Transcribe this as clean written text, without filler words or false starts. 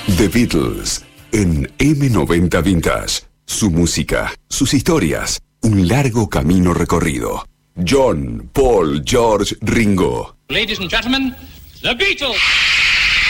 The Beatles en M90 Vintage. Su música, sus historias, un largo camino recorrido. John, Paul, George, Ringo. Ladies and gentlemen, The Beatles.